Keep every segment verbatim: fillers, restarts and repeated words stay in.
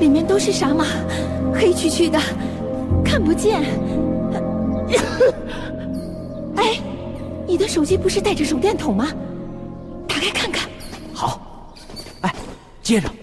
里面都是啥嘛？黑黢黢的，看不见。哎，你的手机不是带着手电筒吗？打开看看。 好。哎，接着。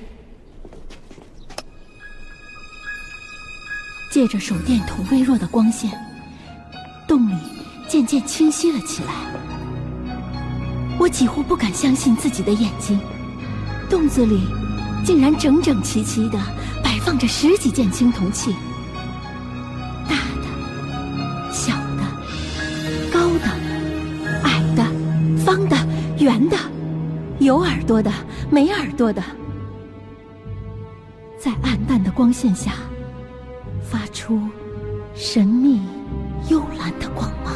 借着手电筒微弱的光线，洞里渐渐清晰了起来。我几乎不敢相信自己的眼睛，洞子里竟然整整齐齐地摆放着十几件青铜器，大的、小的、高的、矮的、方的、圆的，有耳朵的、没耳朵的，在暗淡的光线下发出神秘幽蓝的光芒。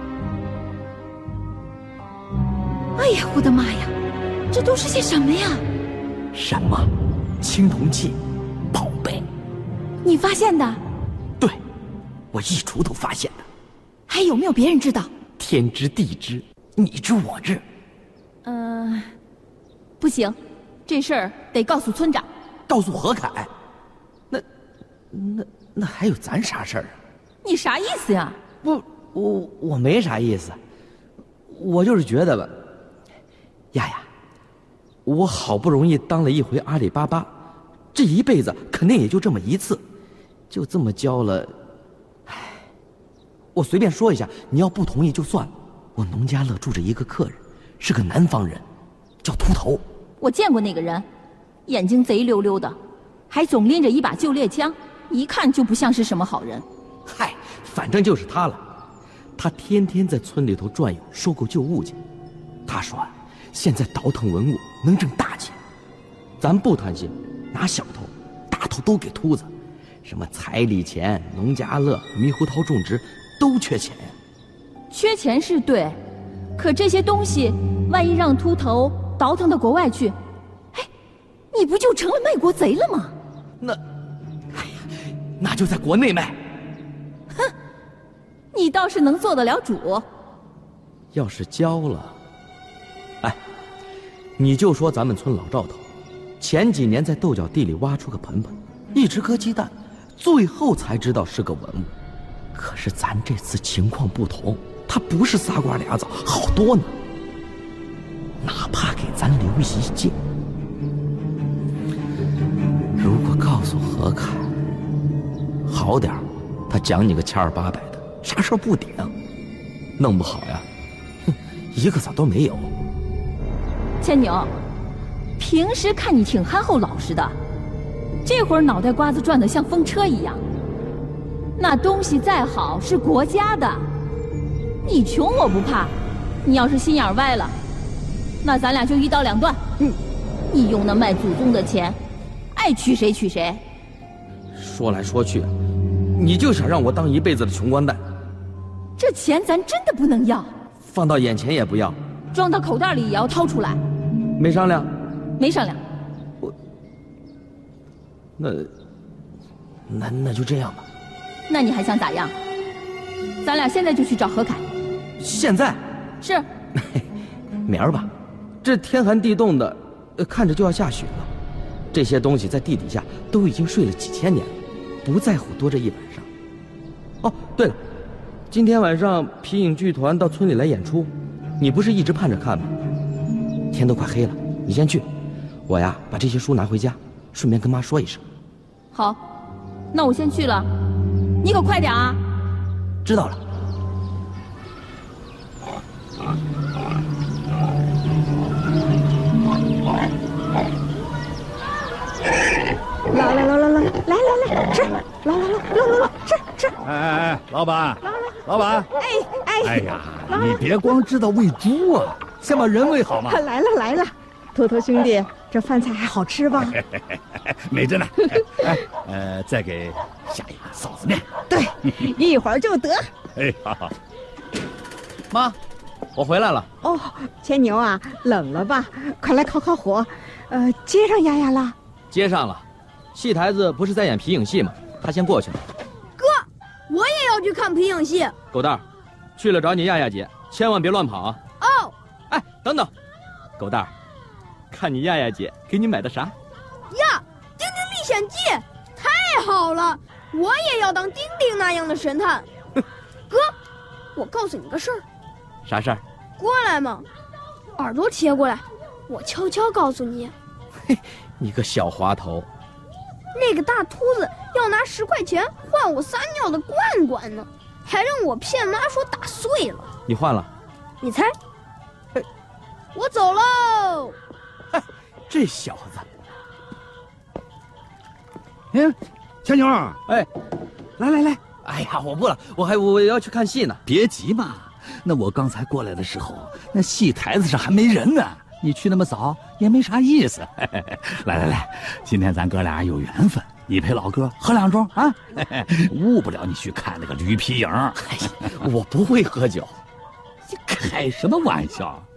哎呀，我的妈呀，这都是些什么呀？ 什么？青铜器，宝贝。 你发现的？ 对，我一锄头发现的。 还有没有别人知道？ 天知地知，你知我知。 嗯、呃，不行，这事儿得告诉村长。 告诉何凯？那那那还有咱啥事儿啊？ 你啥意思呀？ 不，我我没啥意思，我就是觉得吧，丫丫，我好不容易当了一回阿里巴巴，这一辈子肯定也就这么一次，就这么交了。唉，我随便说一下，你要不同意就算了。我农家乐住着一个客人，是个南方人，叫秃头。 我见过那个人，眼睛贼溜溜的，还总拎着一把旧猎枪，一看就不像是什么好人。 嗨，反正就是他了。他天天在村里头转悠，收购旧物件。他说啊，现在倒腾文物能挣大钱，咱不贪心，拿小头、大头都给秃子，什么彩礼钱、农家乐、猕猴桃种植都缺钱呀。 缺钱是对，可这些东西万一让秃头倒腾到国外去，哎，你不就成了卖国贼了吗？ 那，哎呀，那就在国内卖。 哼，你倒是能做得了主。 要是交了，哎，你就说咱们村老赵头，前几年在豆角地里挖出个盆盆，一直搁鸡蛋，最后才知道是个文物。可是咱这次情况不同，他不是仨瓜俩枣，好多呢。哪怕给咱留一件，如果告诉何凯，好点儿，他奖你个千儿八百的，啥事儿不顶；弄不好呀，哼，一个枣都没有。 千牛，平时看你挺憨厚老实的，这会儿脑袋瓜子转得像风车一样。那东西再好是国家的，你穷我不怕，你要是心眼歪了，那咱俩就一刀两断。嗯，你用那卖祖宗的钱，爱娶谁娶谁。 说来说去，你就想让我当一辈子的穷光蛋。 这钱咱真的不能要， 放到眼前也不要， 装到口袋里也要掏出来。 没商量？ 没商量。 我，那，那那就这样吧。 那你还想咋样？咱俩现在就去找何凯。 现在？ 是。 明儿吧，这天寒地冻的，呃，看着就要下雪了。这些东西在地底下都已经睡了几千年了，不在乎多这一晚上。哦，对了，今天晚上皮影剧团到村里来演出，你不是一直盼着看吗？天都快黑了，你先去，我呀把这些书拿回家，顺便跟妈说一声。 好，那我先去了，你可快点啊！ 知道了。 来来来来来来来来吃，来来来来来来吃吃。 哎哎哎，老板，老板， 哎哎， 哎呀，你别光知道喂猪啊，先把人喂好嘛。 来了来了，头头兄弟，这饭菜还好吃吧？ 美着呢。哎，呃，再给下一碗臊子面。 对，一会儿就得。 哎，好好。 妈，我回来了。 哦，牵牛啊，冷了吧？快来烤烤火。呃，接上丫丫了？ 接上了。戏台子不是在演皮影戏吗？他先过去了。 哥，我也要去看皮影戏。 狗蛋儿，去了找你亚亚姐，千万别乱跑啊！ 哦。 哎，等等，狗蛋儿，看你亚亚姐给你买的啥？ 呀，《丁丁历险记》。 好了，我也要当丁丁那样的神探。哥，我告诉你个事儿。 啥事儿？ 过来嘛，耳朵贴过来，我悄悄告诉你。 嘿，你个小滑头！ 那个大秃子要拿十块钱换我撒尿的罐罐呢，还让我骗妈说打碎了。 你换了？ 你猜？我走喽。 这小子。 嗯，小妞， 哎， 来来来， 哎呀，我不了，我还我要去看戏呢。 别急嘛，那我刚才过来的时候，那戏台子上还没人呢。你去那么早也没啥意思。来来来，今天咱哥俩有缘分，你陪老哥喝两盅啊，误不了你去看那个驴皮影。 我不会喝酒。 开什么玩笑？